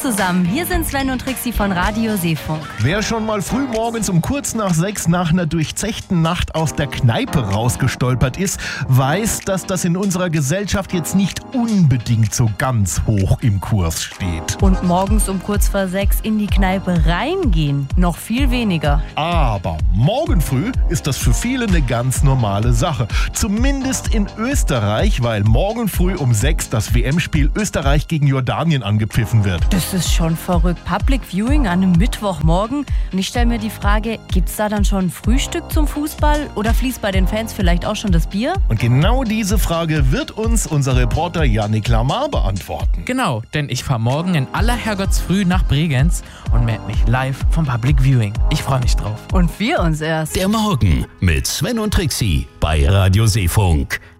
zusammen, hier sind Sven und Trixi von Radio Seefunk. Wer schon mal früh morgens um kurz nach 6 nach einer durchzechten Nacht aus der Kneipe rausgestolpert ist, weiß, dass das in unserer Gesellschaft jetzt nicht unbedingt so ganz hoch im Kurs steht. Und morgens um kurz vor 6 in die Kneipe reingehen, noch viel weniger. Aber morgen früh ist das für viele eine ganz normale Sache. Zumindest in Österreich, weil morgen früh um 6 das WM-Spiel Österreich gegen Jordanien angepfiffen wird. Das ist schon verrückt. Public Viewing an einem Mittwochmorgen. Und ich stelle mir die Frage, gibt's da dann schon ein Frühstück zum Fußball oder fließt bei den Fans vielleicht auch schon das Bier? Und genau diese Frage wird uns unser Reporter Yannick Lamar beantworten. Genau, denn ich fahre morgen in aller Herrgottsfrüh nach Bregenz und melde mich live vom Public Viewing. Ich freue mich drauf. Und wir uns erst. Der Morgen mit Sven und Trixi bei Radio Seefunk.